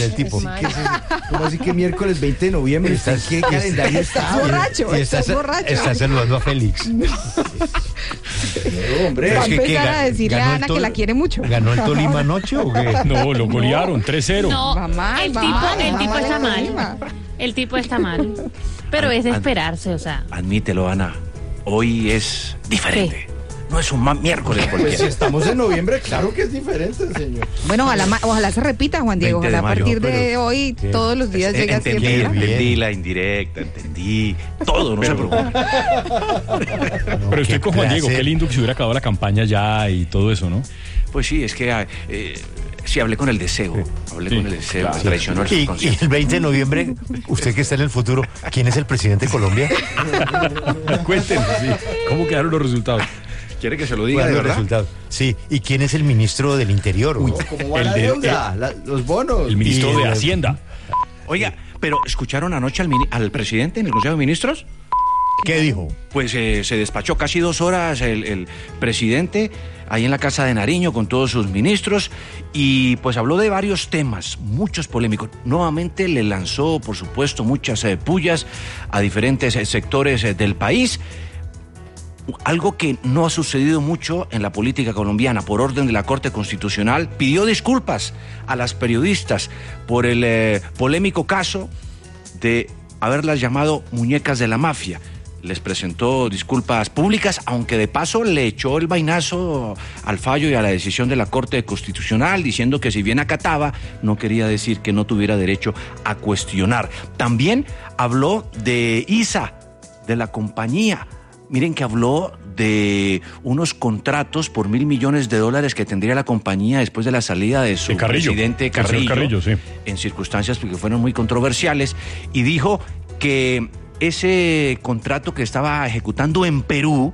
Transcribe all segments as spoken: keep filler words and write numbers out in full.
el tipo. ¿Cómo así que miércoles veinte de noviembre? ¿Estás, ¿Qué calendario está? Borracho, y estás, borracho. Estás saludando a Félix. No, hombre. Va a Es que, empezar ¿qué? a decirle ¿Ganó a el Ana Tol- que la quiere mucho. ¿Ganó el Tolima anoche o qué? No, lo golearon tres cero. No, Va mal, el va tipo, mal, el va tipo mal está el mal. Tolima. El tipo está mal. Pero es de esperarse, o sea. Admítelo, Ana. Hoy es diferente. No es un ma- miércoles Pues si cualquiera. estamos en noviembre, claro que es diferente, señor. Bueno, ojalá, ma- ojalá se repita, Juan Diego. veinte de Ojalá a mayo, partir de pero- hoy ¿qué? todos los días Eh, llega entendí, siempre. ¿no? entendí la indirecta, entendí todo, no se preocupe. Pero estoy con Juan Diego, qué lindo que se hubiera acabado la campaña ya y todo eso, ¿no? Pues sí, es que eh, sí hablé con el deseo, hablé Sí, con el deseo, claro. me traicionó el Y, y subconsciente. el veinte de noviembre, usted que está en el futuro, ¿quién es el presidente de Colombia? Cuéntenos, sí. ¿Cómo quedaron los resultados? ¿Quiere que se lo diga ¿Cuáles de los verdad? resultados? Sí, ¿y quién es el ministro del Interior? No, ¿cómo va el la de- deuda? La- los bonos. El ministro Y de el- Hacienda. Oiga, pero ¿escucharon anoche al, mini- al presidente en el Consejo de Ministros? ¿Qué dijo? Pues eh, se despachó casi dos horas el, el presidente ahí en la Casa de Nariño con todos sus ministros y pues habló de varios temas, muchos polémicos. Nuevamente le lanzó, por supuesto, muchas eh, pullas a diferentes eh, sectores eh, del país. Algo que no ha sucedido mucho en la política colombiana. Por orden de la Corte Constitucional, pidió disculpas a las periodistas por el eh, polémico caso de haberlas llamado muñecas de la mafia. Les presentó disculpas públicas, aunque de paso le echó el vainazo al fallo y a la decisión de la Corte Constitucional, diciendo que si bien acataba, no quería decir que no tuviera derecho a cuestionar. También habló de I S A, de la compañía. Miren que habló de unos contratos por mil millones de dólares que tendría la compañía después de la salida de su De Carrillo. presidente El señor Carrillo, Carrillo, sí. en circunstancias que fueron muy controversiales, y dijo que ese contrato que estaba ejecutando en Perú,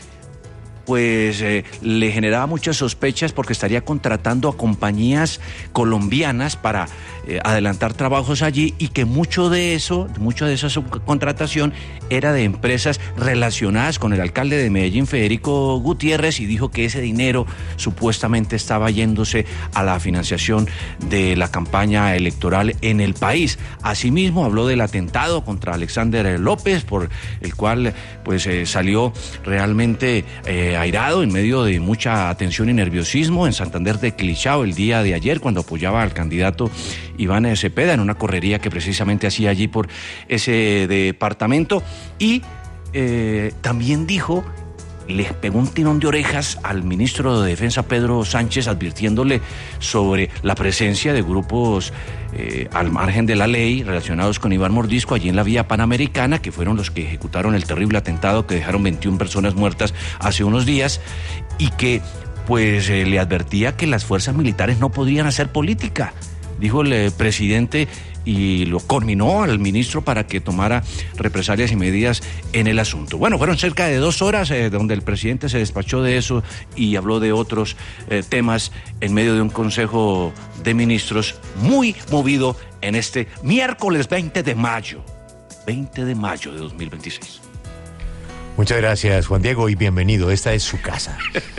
pues eh, le generaba muchas sospechas porque estaría contratando a compañías colombianas para eh, adelantar trabajos allí, y que mucho de eso, mucho de esa subcontratación era de empresas relacionadas con el alcalde de Medellín, Federico Gutiérrez, y dijo que ese dinero supuestamente estaba yéndose a la financiación de la campaña electoral en el país. Asimismo habló del atentado contra Alexander López, por el cual pues eh, salió realmente eh, airado en medio de mucha atención y nerviosismo en Santander de Clichao el día de ayer, cuando apoyaba al candidato Iván Cepeda en una correría que precisamente hacía allí por ese departamento. Y eh, también dijo, le pegó un tirón de orejas al ministro de Defensa Pedro Sánchez, advirtiéndole sobre la presencia de grupos eh, al margen de la ley relacionados con Iván Mordisco allí en la vía Panamericana, que fueron los que ejecutaron el terrible atentado que dejaron veintiuna personas muertas hace unos días, y que pues eh, le advertía que las fuerzas militares no podrían hacer política. Dijo el eh, presidente, y lo conminó al ministro para que tomara represalias y medidas en el asunto. Bueno, fueron cerca de dos horas eh, donde el presidente se despachó de eso y habló de otros eh, temas en medio de un consejo de ministros muy movido en este miércoles veinte de mayo, veinte de mayo de dos mil veintiséis. Muchas gracias, Juan Diego, y bienvenido. Esta es su casa.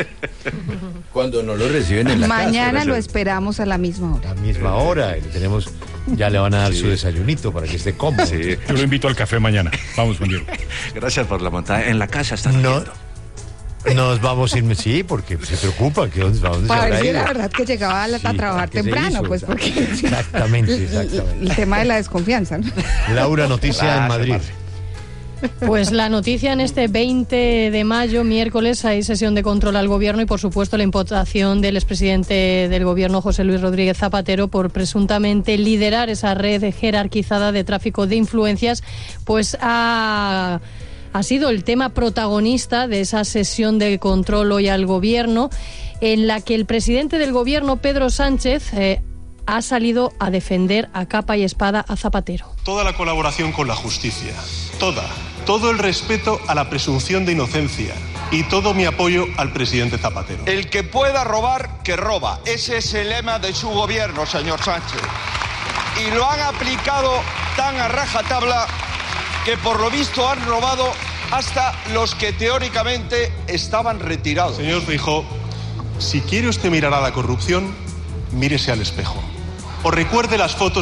Cuando no lo reciben en la Mañana casa. lo esperamos a la misma hora. A la misma hora, y tenemos, ya le van a dar Sí. su desayunito para que esté cómodo. Sí. Yo lo invito al café mañana. Vamos, Juan Diego. Gracias por la montada. En la casa están No, oyendo. nos vamos a ir, sí, porque se preocupa que dónde, a dónde se Para habrá ver si ido. la verdad que llegaba a, la- a Sí, trabajar ¿qué se temprano, hizo? pues porque Exactamente, el, exactamente. el tema de la desconfianza, ¿no? Laura, noticia en Gracias, Madrid. Marce. Pues la noticia en este veinte de mayo, miércoles, hay sesión de control al gobierno y, por supuesto, la imputación del expresidente del gobierno, José Luis Rodríguez Zapatero, por presuntamente liderar esa red jerarquizada de tráfico de influencias, pues ha... ha sido el tema protagonista de esa sesión de control hoy al gobierno, en la que el presidente del gobierno, Pedro Sánchez, eh, ha salido a defender a capa y espada a Zapatero. Toda la colaboración con la justicia, toda, todo el respeto a la presunción de inocencia y todo mi apoyo al presidente Zapatero. El que pueda robar, que roba. Ese es el lema de su gobierno, señor Sánchez. Y lo han aplicado tan a rajatabla que por lo visto han robado hasta los que teóricamente estaban retirados. Señor Feijóo, si quiere usted mirar a la corrupción, mírese al espejo. O recuerde las fotos